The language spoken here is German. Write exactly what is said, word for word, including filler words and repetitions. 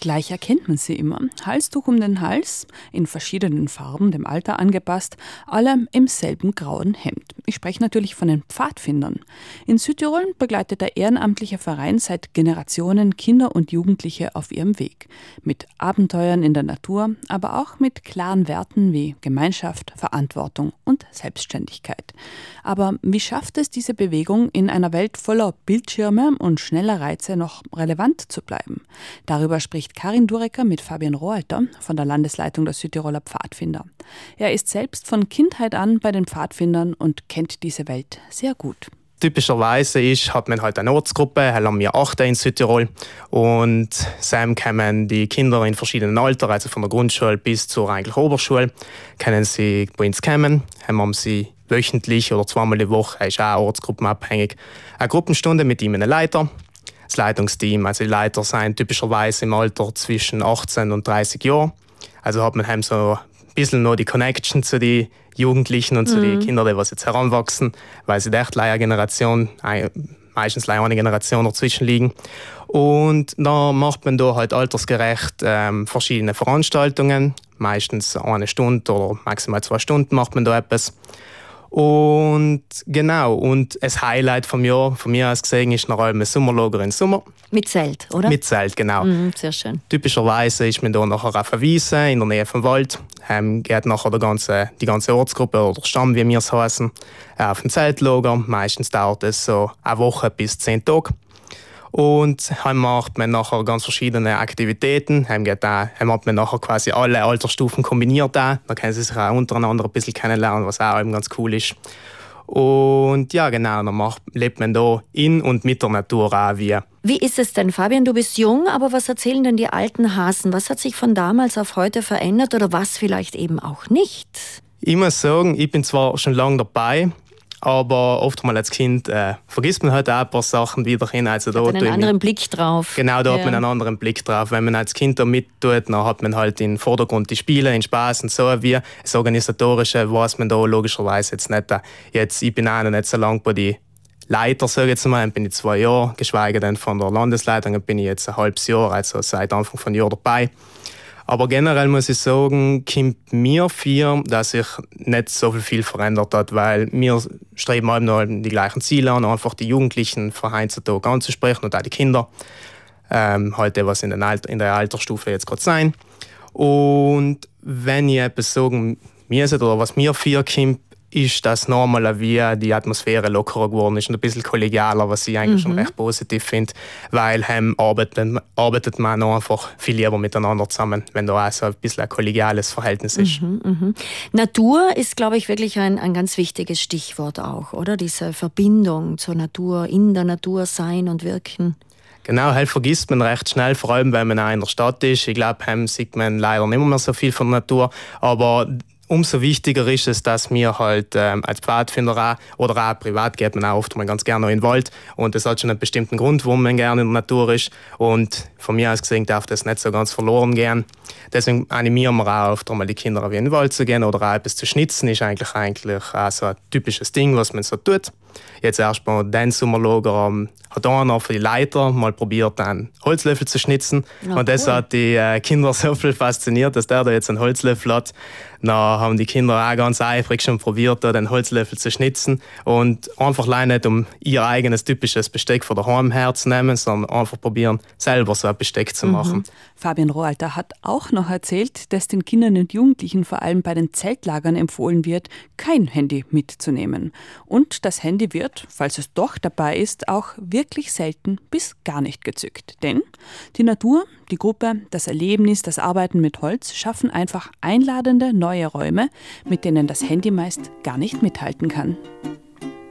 Gleich erkennt man sie immer. Halstuch um den Hals, in verschiedenen Farben, dem Alter angepasst, alle im selben grauen Hemd. Ich spreche natürlich von den Pfadfindern. In Südtirol begleitet der ehrenamtliche Verein seit Generationen Kinder und Jugendliche auf ihrem Weg. Mit Abenteuern in der Natur, aber auch mit klaren Werten wie Gemeinschaft, Verantwortung und Selbstständigkeit. Aber wie schafft es diese Bewegung, in einer Welt voller Bildschirme und schneller Reize noch relevant zu bleiben? Darüber spricht Karin Durecker mit Fabian Rohalter von der Landesleitung der Südtiroler Pfadfinder. Er ist selbst von Kindheit an bei den Pfadfindern und kennt diese Welt sehr gut. Typischerweise ist, hat man halt eine Ortsgruppe, haben wir acht in Südtirol, und zusammen kommen die Kinder in verschiedenen Altern, also von der Grundschule bis zur eigentlich Oberschule, können sie bei uns kommen, haben sie wöchentlich oder zweimal die Woche, ist auch ortsgruppenabhängig, eine Gruppenstunde mit ihm, einem Leiter. Das Leitungsteam, also die Leiter sind typischerweise im Alter zwischen achtzehn und dreißig Jahren. Also hat man haben so ein bisschen noch die Connection zu den Jugendlichen und zu mhm. den Kindern, die jetzt heranwachsen, weil sie echt eine Generation, meistens eine Generation dazwischen liegen. Und dann macht man da halt altersgerecht ähm, verschiedene Veranstaltungen, meistens eine Stunde oder maximal zwei Stunden macht man da etwas. Und genau, und das Highlight vom Jahr, von mir aus gesehen, ist noch einmal ein Sommerlager im Sommer. Mit Zelt, oder? Mit Zelt, genau. Mm, sehr schön. Typischerweise ist man da nachher auf einer Wiese in der Nähe vom Wald. Ähm, geht nachher der ganze, die ganze Ortsgruppe oder Stamm, wie wir es heißen, auf ein Zeltlager. Meistens dauert es so eine Woche bis zehn Tage. Und dann macht man nachher ganz verschiedene Aktivitäten. Dann macht man nachher quasi alle Altersstufen kombiniert. Dann können sie sich auch untereinander ein bisschen kennenlernen, was auch eben ganz cool ist. Und ja, genau, dann macht, lebt man da in und mit der Natur auch wie. Wie ist es denn, Fabian? Du bist jung, aber was erzählen denn die alten Hasen? Was hat sich von damals auf heute verändert oder was vielleicht eben auch nicht? Ich muss sagen, ich bin zwar schon lange dabei, aber oft mal als Kind äh, vergisst man halt auch ein paar Sachen wieder hin. Also da hat einen anderen Blick drauf. Genau, da ja. hat man einen anderen Blick drauf. Wenn man als Kind da mittut, dann hat man halt im Vordergrund die Spiele, den Spaß und so. Wie das Organisatorische weiß man da logischerweise jetzt nicht. Jetzt, ich bin auch noch nicht so lange bei den Leiter, sage ich jetzt mal, bin ich zwei Jahre, geschweige denn von der Landesleitung bin ich jetzt ein halbes Jahr, also seit Anfang von Jahr dabei. Aber generell muss ich sagen, kommt mir vor, dass sich nicht so viel verändert hat, weil wir streben alle noch die gleichen Ziele an, einfach die Jugendlichen von heutzutage anzusprechen und auch die Kinder, ähm, halt was in, den Alter, in der Altersstufe jetzt gerade sein. Und wenn ich etwas sagen muss oder was mir vorkommt, ist das normal, wie die Atmosphäre lockerer geworden ist und ein bisschen kollegialer, was ich eigentlich mhm. schon recht positiv finde, weil ähm, arbeitet, arbeitet man einfach viel lieber miteinander zusammen, wenn da auch so ein bisschen ein kollegiales Verhältnis ist. Mhm, mhm. Natur ist, glaube ich, wirklich ein, ein ganz wichtiges Stichwort auch, oder? Diese Verbindung zur Natur, in der Natur sein und wirken. Genau, halt vergisst man recht schnell, vor allem wenn man auch in der Stadt ist. Ich glaube, heim sieht man leider nicht mehr so viel von der Natur, aber umso wichtiger ist es, dass wir halt ähm, als Pfadfinder auch, oder auch privat geht man auch oft mal ganz gerne in den Wald, und das hat schon einen bestimmten Grund, warum man gerne in der Natur ist, und von mir aus gesehen darf das nicht so ganz verloren gehen. Deswegen animieren wir auch oft mal die Kinder in den Wald zu gehen oder auch etwas zu schnitzen, ist eigentlich, eigentlich auch so ein typisches Ding, was man so tut. Jetzt erst mal den Sommerlager ähm, hat einer für die Leiter mal probiert, einen Holzlöffel zu schnitzen. Oh, und das cool. hat die äh, Kinder so viel fasziniert, dass der da jetzt einen Holzlöffel hat. Dann haben die Kinder auch ganz eifrig schon probiert, da den Holzlöffel zu schnitzen. Und einfach allein nicht, um ihr eigenes typisches Besteck von daheim herzunehmen, sondern einfach probieren, selber so ein Besteck zu machen. Mhm. Fabian Rohalter hat auch noch erzählt, dass den Kindern und Jugendlichen vor allem bei den Zeltlagern empfohlen wird, kein Handy mitzunehmen. Und das Handy wird, falls es doch dabei ist, auch wirklich selten bis gar nicht gezückt. Denn die Natur, die Gruppe, das Erlebnis, das Arbeiten mit Holz schaffen einfach einladende neue Räume, mit denen das Handy meist gar nicht mithalten kann.